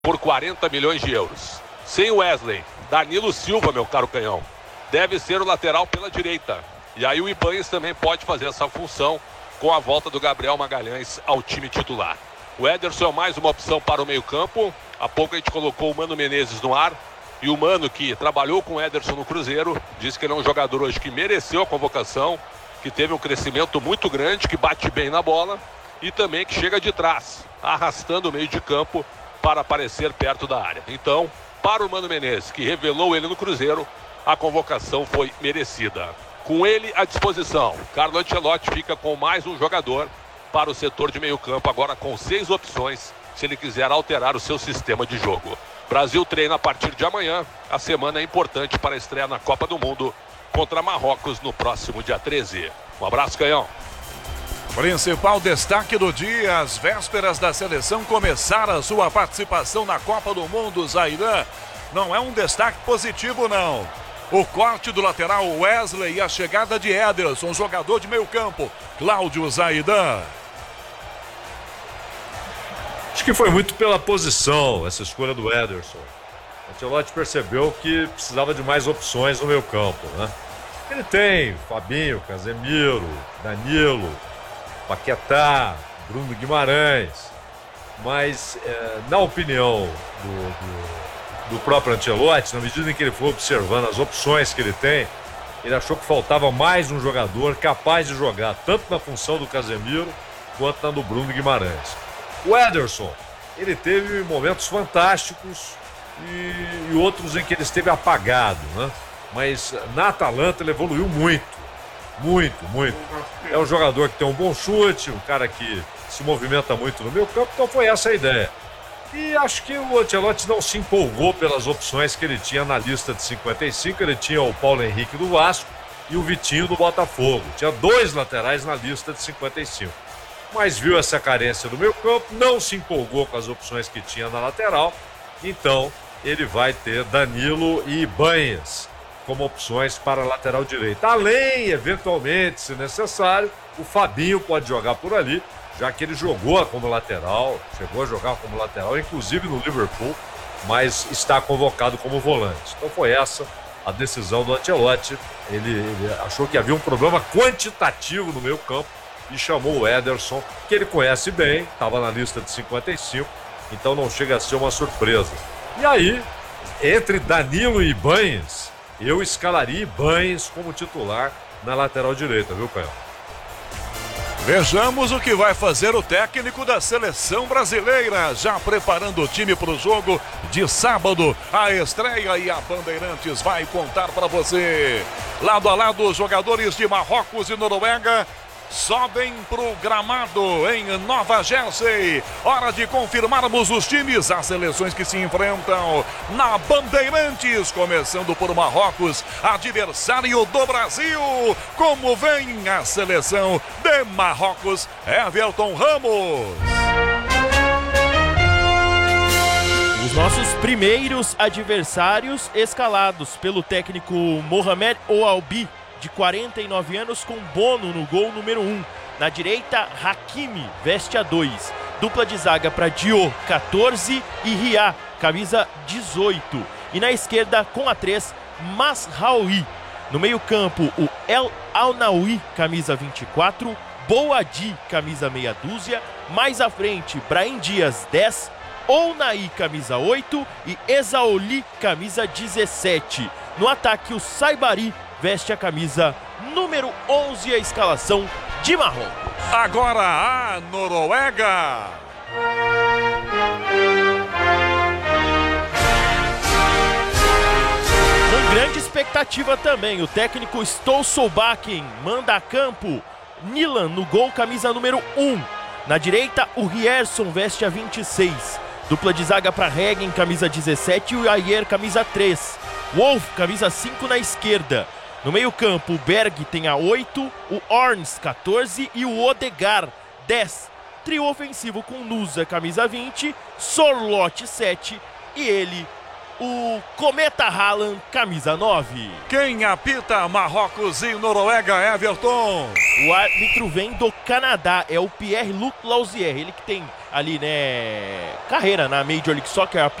por 40 milhões de euros. Sem Wesley, Danilo Silva, meu caro canhão, deve ser o lateral pela direita. E aí o Ibanez também pode fazer essa função com a volta do Gabriel Magalhães ao time titular. O Ederson é mais uma opção para o meio-campo. Há pouco a gente colocou o Mano Menezes no ar. E o Mano, que trabalhou com o Ederson no Cruzeiro, disse que ele é um jogador hoje que mereceu a convocação, que teve um crescimento muito grande, que bate bem na bola e também que chega de trás, arrastando o meio de campo para aparecer perto da área. Então, para o Mano Menezes, que revelou ele no Cruzeiro, a convocação foi merecida. Com ele à disposição, Carlo Ancelotti fica com mais um jogador para o setor de meio campo, agora com 6 opções, se ele quiser alterar o seu sistema de jogo. Brasil treina a partir de amanhã. A semana é importante para a estreia na Copa do Mundo contra Marrocos no próximo dia 13. Um abraço, canhão. Principal destaque do dia, às vésperas da seleção começar a sua participação na Copa do Mundo, Zaidan. Não é um destaque positivo, não. O corte do lateral Wesley e a chegada de Ederson, jogador de meio campo, Cláudio Zaidan. Acho que foi muito pela posição, essa escolha do Ederson. O Ancelotti percebeu que precisava de mais opções no meio campo, né? Ele tem Fabinho, Casemiro, Danilo, Paquetá, Bruno Guimarães. Mas, na opinião do próprio Ancelotti, na medida em que ele foi observando as opções que ele tem, ele achou que faltava mais um jogador capaz de jogar tanto na função do Casemiro quanto na do Bruno Guimarães. O Ederson, ele teve momentos fantásticos e outros em que ele esteve apagado, né? Mas na Atalanta ele evoluiu muito. É um jogador que tem um bom chute, um cara que se movimenta muito no meio campo, então foi essa a ideia. E acho que o Ancelotti não se empolgou pelas opções que ele tinha na lista de 55, ele tinha o Paulo Henrique do Vasco e o Vitinho do Botafogo. Tinha 2 laterais na lista de 55. Mas viu essa carência do meio campo, não se empolgou com as opções que tinha na lateral, então ele vai ter Danilo e Ibanez como opções para a lateral direita. Além, eventualmente, se necessário, o Fabinho pode jogar por ali, já que ele jogou como lateral, chegou a jogar como lateral, inclusive no Liverpool, mas está convocado como volante. Então foi essa a decisão do Ancelotti. Ele achou que havia um problema quantitativo no meio campo, e chamou o Ederson, que ele conhece bem, estava na lista de 55, então não chega a ser uma surpresa. E aí, entre Danilo e Ibanez, eu escalaria Ibanez como titular na lateral direita, viu, Caio? Vejamos o que vai fazer o técnico da seleção brasileira, já preparando o time para o jogo de sábado, a estreia, e a Bandeirantes vai contar para você. Lado a lado, os jogadores de Marrocos e Noruega sobem pro gramado em Nova Jersey. Hora de confirmarmos os times, as seleções que se enfrentam na Bandeirantes, começando por Marrocos, adversário do Brasil. Como vem a seleção de Marrocos? Everton Ramos. Os nossos primeiros adversários escalados pelo técnico Mohamed Oualbi, de 49 anos, com Bono no gol número 1. Na direita, Hakimi, veste a 2. Dupla de zaga para Diop, 14, e Ria, camisa 18. E na esquerda, com a 3, Mazraoui. No meio campo, o El Al-Naoui, camisa 24. Boadi, camisa meia dúzia. Mais à frente, Brahim Dias, 10. Ounaí, camisa 8. E Esauli, camisa 17. No ataque, o Saibari veste a camisa número 11, a escalação de Marrocos. Agora a Noruega. Com grande expectativa também, o técnico Ståle Solbakken manda a campo Nilan no gol, camisa número 1. Na direita, o Rierson veste a 26. Dupla de zaga para Hegen, camisa 17, e o Ayer, camisa 3. Wolf, camisa 5 na esquerda. No meio campo, o Berg tem a 8, o Orns, 14, e o Odegaard, 10. Trio ofensivo com Nusa, camisa 20, Sorloth, 7, e ele, o Cometa Haaland, camisa 9. Quem apita Marrocos e Noruega, Everton? O árbitro vem do Canadá, é o Pierre-Luc Lausier, ele que tem ali, né, carreira na Major League Soccer,